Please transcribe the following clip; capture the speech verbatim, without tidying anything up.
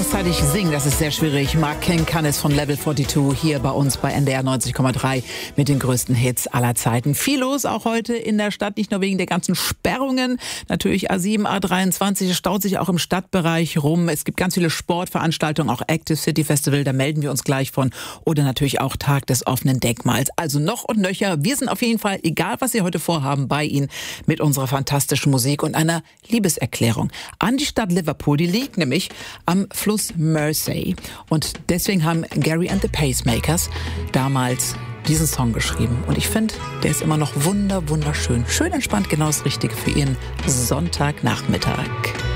gleichzeitig singen, das ist sehr schwierig. Mark King kann es von Level zweiundvierzig hier bei uns bei N D R neunzig Komma drei mit den größten Hits aller Zeiten. Viel los auch heute in der Stadt, nicht nur wegen der ganzen Sperrungen. Natürlich A sieben, A dreiundzwanzig, es staut sich auch im Stadtbereich rum. Es gibt ganz viele Sportveranstaltungen, auch Active City Festival, da melden wir uns gleich von. Oder natürlich auch Tag des offenen Denkmals. Also noch und nöcher. Wir sind auf jeden Fall, egal was Sie heute vorhaben, bei Ihnen mit unserer fantastischen Musik und einer Liebeserklärung an die Stadt Liverpool. Die liegt nämlich am Fluss Mersey. Und deswegen haben Gary and the Pacemakers damals diesen Song geschrieben. Und ich finde, der ist immer noch wunder, wunderschön. Schön entspannt, genau das Richtige für Ihren Sonntagnachmittag.